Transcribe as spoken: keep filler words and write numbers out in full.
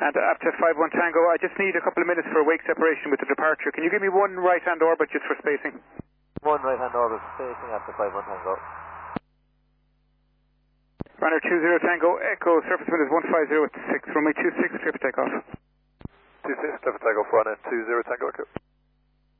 And uh, up to five one Tango, I just need a couple of minutes for a wake separation with the departure. Can you give me one right-hand orbit just for spacing? One right-hand orbit spacing after five one Tango. Runner two zero Tango, Echo, surface wind is one five zero at six, runway two six, clear for takeoff. two six, clear for takeoff, runner two zero Tango, Echo.